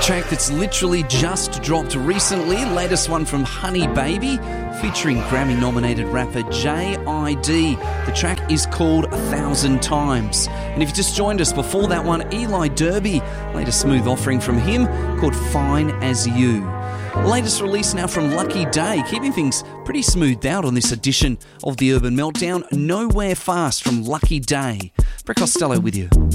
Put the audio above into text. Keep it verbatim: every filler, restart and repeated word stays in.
track that's literally just dropped recently. Latest one from Honey Baby, featuring Grammy-nominated rapper J I D. The track is called A Thousand Times. And if you just joined us before that one, Eli Derby, latest smooth offering from him called Fine As You. Latest release now from Lucky Day, keeping things pretty smoothed out on this edition of the Urban Meltdown. Nowhere Fast from Lucky Day. Brett Costello with you.